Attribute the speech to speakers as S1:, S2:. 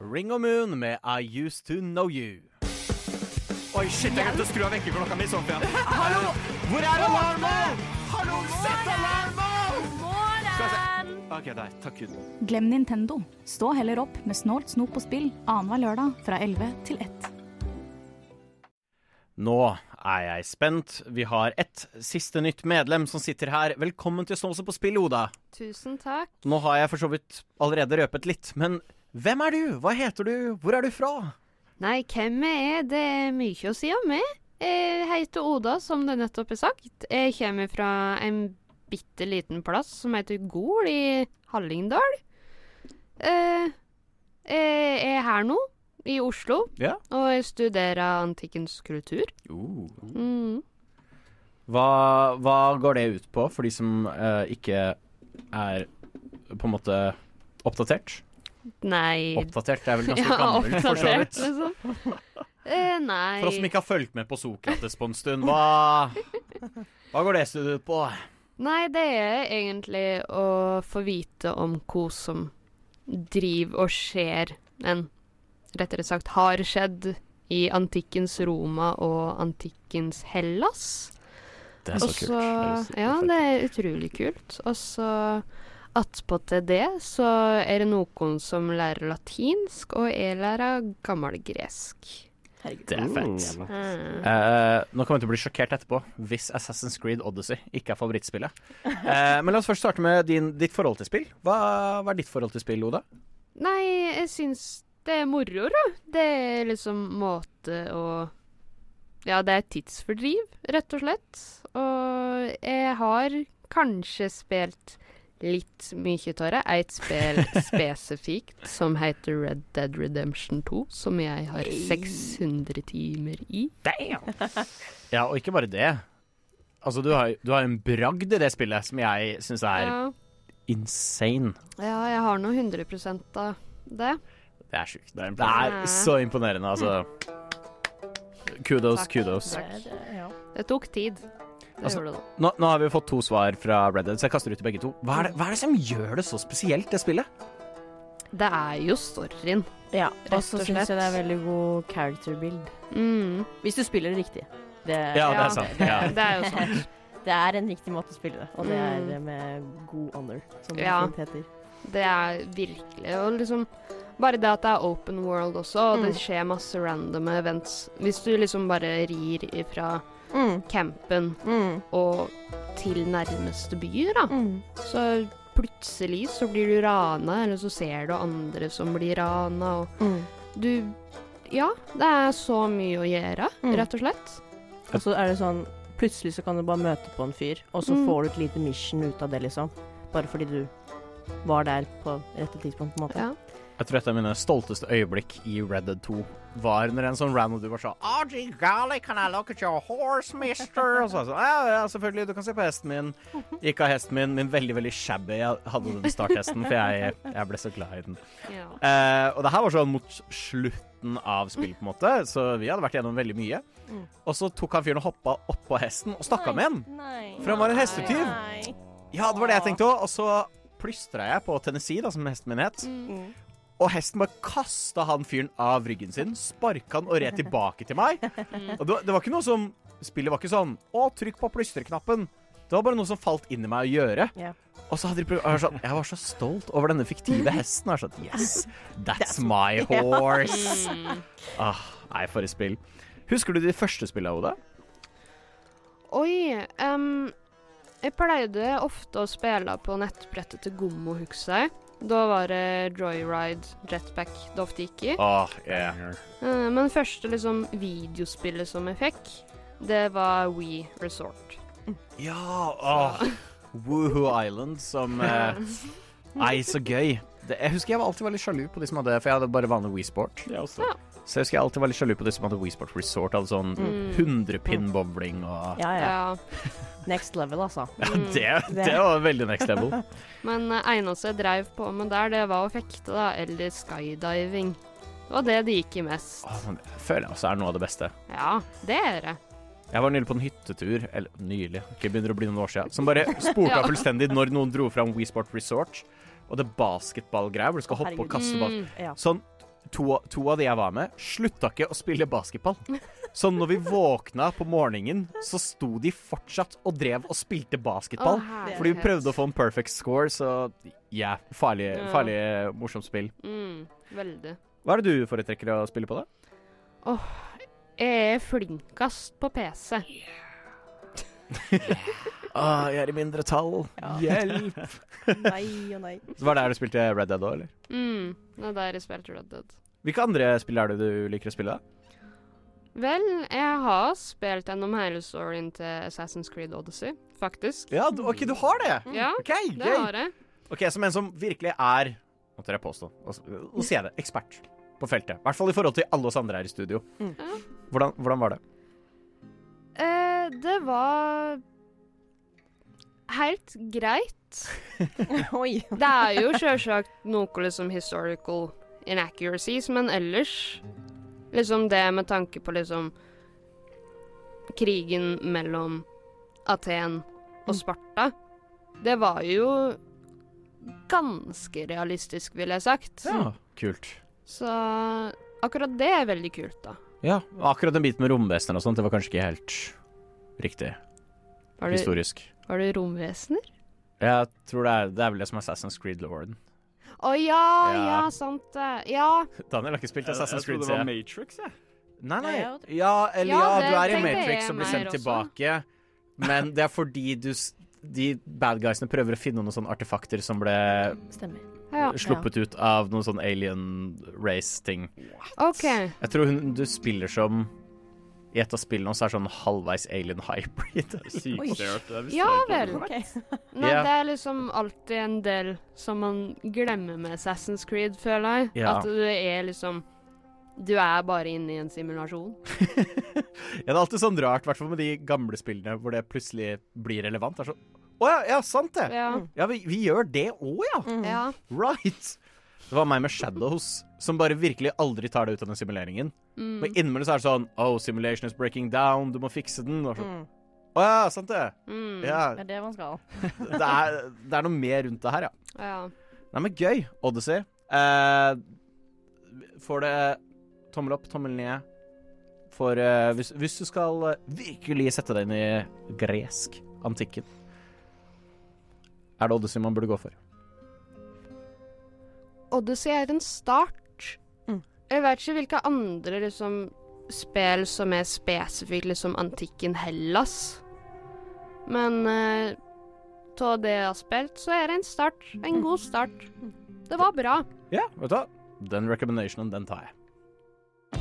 S1: Ring og Moon med I Used to Know You. Oi, shit, jeg glemte å skru av vekkerklokka mi, Sofia. Hallo! Hvor er alarmen? Hallo, sett alarmen!
S2: Morgen!
S1: Ok, der, takk Gud.
S3: Glem Nintendo. Stå heller opp med snålt snop og spill annenhver lørdag fra 11 til 1.
S1: Nå er jeg spent. Vi har et siste nytt medlem som sitter her. Velkommen til Snåse på spill, Oda.
S2: Tusen takk.
S1: Nå har jeg for så vidt allerede røpet litt, men hvem er du? Hva heter du? Hvor er du fra?
S2: Nei, hvem jeg er, det er mye å si om meg. Jeg heter Oda, som det nettopp er sagt. Jeg kommer fra en bitte liten plass som heter Gol i Hallingdal. Jeg er her nå, i Oslo,
S1: Ja.
S2: og jeg studerer antikkens kultur.
S1: Hva går det ut på for de som ikke er på en måte oppdatert?
S2: Nei.
S1: Oppdatert er vel ganske gammelt, for så vidt.
S2: liksom. Nei.
S1: For oss som ikke har fulgt med på Sokrates på en stund, hva går det studiet ut på?
S2: Nei, det er egentlig å få vite om hva som driver og skjer, rettere sagt har skjedd i antikkens Roma og antikkens Hellas.
S1: Det er så kult.
S2: Ja, det er utrolig kult. Og så attpåtil det, så er det noen som lærer latinsk, og jeg lærer gammelgresk.
S1: Det er fett. Nå kommer jeg til å bli sjokkert etterpå hvis Assassin's Creed Odyssey ikke er favorittspillet. Men la oss først starte med ditt forhold til spill. Hva er ditt forhold til spill, Oda?
S2: Nei, jeg synes det er moro, da. Det er liksom måte å... Ja, det er tidsfordriv, rett og slett. Og jeg har kanskje spilt litt mye tørre. Et spill spesifikt som heter Red Dead Redemption 2, som jeg har 600 timer i.
S1: Damn! Ja, og ikke bare det. Altså, du har en bragd i det spillet som jeg synes er insane.
S2: Ja, jeg har nå 100% av det.
S1: Det er sykt. Det er så imponerende, altså. Kudos.
S2: Det tok tid.
S1: Nå har vi fått 2 svar fra Red Dead, så jeg kaster ut til begge 2. Hva er det som gjør det så spesielt, det spillet?
S2: Det er jo storyen.
S4: Ja,
S2: rett
S4: og så
S2: og
S4: synes
S2: slett.
S4: jeg det er veldig god character build. Hvis du spiller det riktig.
S1: Ja, det er sant. Ja.
S2: Det er jo sant.
S4: Det er en riktig måte å spille det, og det er med god honor, som det fint heter.
S2: Det er virkelig, og liksom bare det at det er open world også, og det skjer masse random events. Hvis du liksom bare rir ifra campen og til nærmeste byer, da, så plutselig så blir du rana, eller så ser du andre som blir rana, og ja, det er så mye å gjøre, rett og slett.
S4: Og så er det sånn, plutselig så kan du bare møte på en fyr, og så får du et lite mission ut av det, liksom. Bare fordi du var der på rette tidspunkt, på en måte.
S2: Ja.
S1: Jeg tror et av mine stolteste øyeblikk i Red Dead 2 var når en sånn random du var sånn gee golly, can I look at your horse, mister? Og så ja, selvfølgelig, du kan se på hesten min. Gikk av hesten min veldig, veldig shabby. Jeg hadde den starthesten, for jeg ble så glad i den.
S2: Ja.
S1: Og det her var sånn mot slutten av spillet, på en måte, så vi hadde vært gjennom veldig mye. Og så tok han fyren og hoppa opp på hesten og stakk av med den. For han var en hestetyv. Ja, det var det jeg tenkte også. Og så plystret jeg på Tennessee, da, som hesten min het. Og hesten bare kastet han fyren av ryggen sin, sparket han og red tilbake til meg. Og det var ikke noe som, spillet var ikke sånn, trykk på plystreknappen. Det var bare noe som falt inn i meg å gjøre. Og så hadde de prøvd, jeg var så stolt over denne fiktive hesten. Jeg var sånn, yes, that's my horse. Nei, for et spill. Husker du de første spillene, Oda?
S2: Oi, jeg pleide ofte å spille på nettbrettet til Gommo, husker jeg. Da var det Joyride, Jetpack det ofte gikk i. Men første liksom videospillet som jeg fikk, det var Wii Resort.
S1: Ja, Woohoo Island som nei, så gøy. Jeg husker jeg var alltid veldig sjalu på de som hadde, for jeg hadde bare vanlig Wii Sport. Så jeg husker jeg alltid var litt sjalu på de som hadde Wii Sport Resort, hadde sånn 100 pin bowling og...
S4: Ja. Next level, altså.
S1: Ja, det var veldig next level.
S2: Men eneste jeg drev på med der, det var å fekte da, eller skydiving. Det var det de gikk i mest.
S1: Men det føler jeg også er noe av det beste.
S2: Ja, det er det.
S1: Jeg var nylig på en hyttetur, eller nylig, ikke begynner å bli noen år siden, som bare spurte fullstendig når noen dro fram Wii Sport Resort, og det basketballgreier, hvor du skal hoppe og kaste ball. Sånn to av de jeg var med, slutta ikke å spille basketball. Så når vi våkna på morgenen, så sto de fortsatt og drev og spilte basketball. Fordi vi prøvde å få en perfect score, så ja, farlig morsomt spill.
S2: Veldig.
S1: Hva er det du foretrekker å spille på da?
S2: Jeg er flinkast på PC.
S1: Jeg er i mindretall. Hjelp!
S4: Nei og nei.
S1: Så var det her du spilte Red Dead da, eller?
S2: Det er der jeg spilte Red Dead.
S1: Hvilke andre spill er det du liker å spille da?
S2: Vel, jeg har spilt gjennom hele storyen til Assassin's Creed Odyssey, faktisk.
S1: Ja, ok, du har det!
S2: Ja,
S1: okay,
S2: det har jeg.
S1: Ok, som en som virkelig er, nå tør jeg påstå, nå sier jeg det, ekspert på feltet. I hvert fall i forhold til alle oss andre her i studio. Hvordan var det?
S2: Det var helt greit.
S4: Oi.
S2: Det er jo selvsagt noe liksom historical inaccuracies, men ellers liksom det med tanke på liksom krigen mellom Aten og Sparta, det var jo ganske realistisk, vil jeg sagt.
S1: Ja, kult.
S2: Så akkurat det er veldig kult, da.
S1: Ja, akkurat den biten med romvesener og sånt, det var kanskje ikke helt riktig historisk.
S2: Var det romvesener?
S1: Jeg tror det er vel det som er Assassin's Creed-lorden.
S2: Ja, sant det. Ja.
S1: Daniel har ikke spilt Assassin's Creed,
S5: jeg trodde det var Matrix, jeg.
S1: Nei.
S2: Ja,
S1: Du er i
S2: det
S1: Matrix
S2: jeg
S1: og blir
S2: mer
S1: sendt
S2: også.
S1: tilbake, men det er fordi de bad guysene prøver å finne noen sånne artefakter som ble sluppet ut av noen sånn alien race-ting.
S2: OK.
S1: Jeg tror du spiller som i et av spillene, så er sånn halvveis alien hybrid.
S2: Ja vel.
S4: Okay.
S2: Nei, det er liksom alltid en del som man glemmer med Assassin's Creed, føler jeg.
S1: Ja.
S2: At du er bare inne i en simulasjon.
S1: Ja, det er alltid sånn rart, i hvert fall med de gamle spillene, hvor det plutselig blir relevant. Det er sånn, ja, sant det. Ja, vi gjør det også, ja.
S2: Ja.
S1: Right. Det var meg med Shadows, som bare virkelig aldri tar det ut av den simuleringen. Men innimellom så er det sånn, simulation is breaking down, du må fikse den. Og sånn. Ja, sant det. Ja.
S4: Det er det man skal.
S1: det er noe mer rundt det her,
S2: Ja.
S1: Nei, men gøy, Odyssey. Får det tommel opp, tommel ned. For hvis du skal virkelig sette deg inn i gresk antikken, er det Odyssey man burde gå for?
S2: Odyssey er en start. Jeg vet ikke hvilke andre liksom spill som er spesifikt liksom antikken Hellas. Men til det jeg har spilt, så er det en start. En god start. Det var bra.
S1: Ja, vet du hva? Den recommendationen, den tar jeg.